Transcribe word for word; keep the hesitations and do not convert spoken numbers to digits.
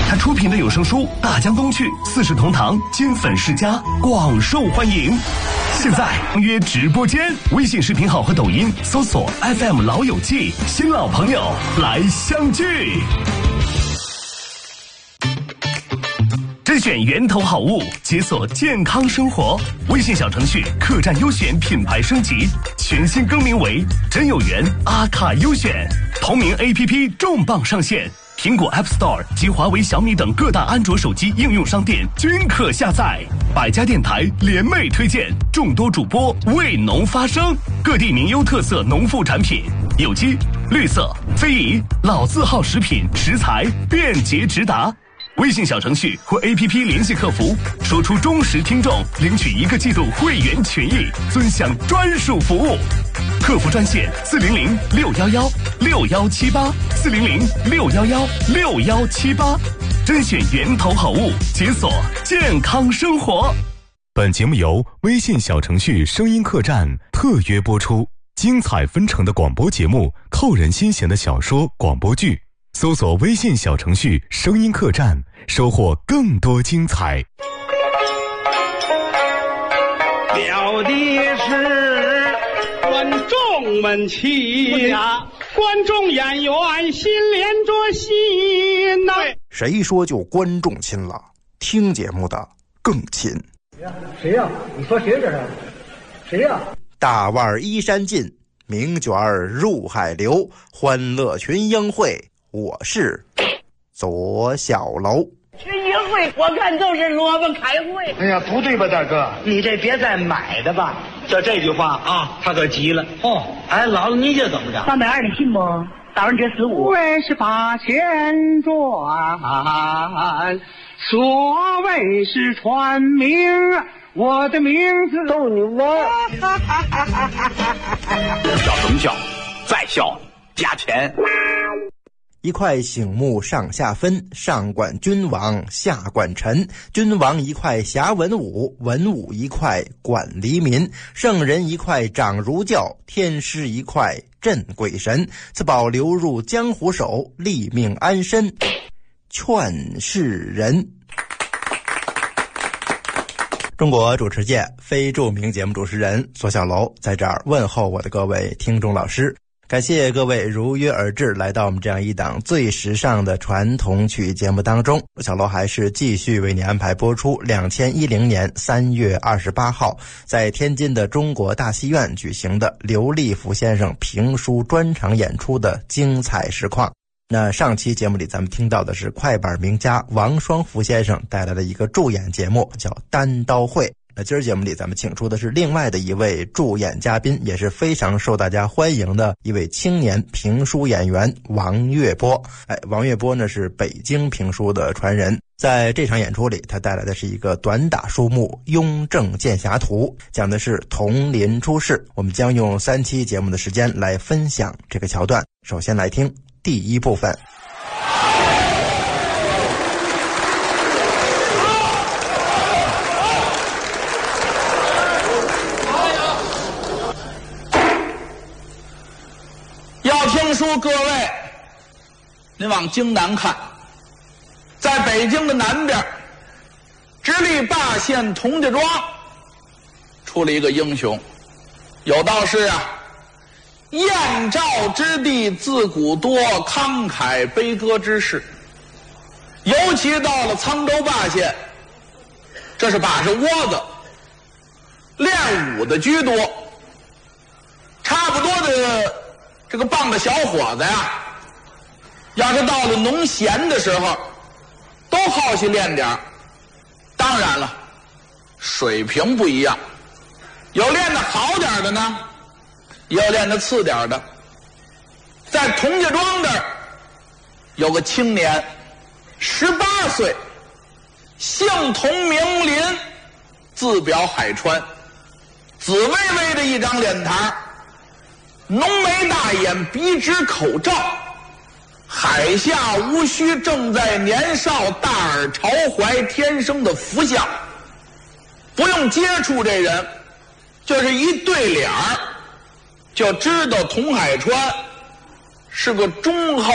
他出品的有声书《大江东去》《四世同堂》金粉世家广受欢迎。现在约直播间，微信视频号和抖音搜索 F M 老友记，新老朋友来相聚。甄选源头好物，解锁健康生活。微信小程序客栈优选品牌升级，全新更名为真有缘阿卡优选。同名 A P P 重磅上线，苹果 App Store 及华为、小米等各大安卓手机应用商店均可下载。百家电台联袂推荐，众多主播为农发声，各地名优特色农副产品，有机、绿色、非遗、老字号食品食材便捷直达。微信小程序或 A P P 联系客服，说出忠实听众，领取一个季度会员权益，尊享专属服务。客服专线四零零六幺幺六幺七八四零零六幺幺六幺七八，甄选源头好物，解锁健康生活。 本节目由微信小程序声音客栈特约播出，精彩纷呈的广播节目，扣人心弦的小说广播剧。搜索微信小程序声音客栈，收获更多精彩。 表的是观众们亲呀，观众演员心连着心呐、啊。 谁说就观众亲了？听节目的更亲。 谁呀、啊？你说谁这是？谁呀、啊？ 大腕依山尽，名卷入海流，欢乐群英会。我是左小楼。 群英会我看都是萝卜开会。 哎呀，不对吧，大哥？ 你这别再买的吧。 就这句话啊，他可急了。哦，哎，姥姥，你这怎么着？ 三百二，你信不？打完折十五。 为是把钱赚，所谓是传名，我的名字逗你玩。 笑什么笑？再笑加钱。 一块醒目上下分，上管君王，下管臣。君王一块侠文武，文武一块管黎民。圣人一块掌儒教，天师一块镇鬼神。此宝流入江湖手，立命安身，劝世人。中国主持界非著名节目主持人左小楼在这儿问候我的各位听众老师。感谢各位如约而至，来到我们这样一档最时尚的传统曲节目当中。小楼还是继续为你安排播出二零一零年三月二十八号在天津的中国大戏院举行的刘立福先生评书专场演出的精彩实况。那上期节目里咱们听到的是快板名家王双福先生带来的一个助演节目，叫单刀会。那今儿节目里咱们请出的是另外的一位助演嘉宾，也是非常受大家欢迎的一位青年评书演员王月波。哎，王月波呢是北京评书的传人，在这场演出里他带来的是一个短打书目《雍正剑侠图》，讲的是佟林出世。我们将用三期节目的时间来分享这个桥段。首先来听第一部分。 听说各位，您往京南看，在北京的南边，直隶霸县童家庄出了一个英雄，有道是啊，燕赵之地自古多，慷慨悲歌之士。尤其到了沧州霸县，这是把式窝子，练武的居多，差不多的这个棒的小伙子呀，要是到了农闲的时候，都好去练点儿。当然了，水平不一样，有练得好点的呢，也有练得次点的。在童家庄这儿有个青年，十八岁，姓童名林，字表海川，紫微微的一张脸膛，浓眉大眼，鼻直口罩，海下无须，正在年少，大耳朝怀，天生的福相。不用接触这人，就是一对脸儿，就知道童海川是个忠厚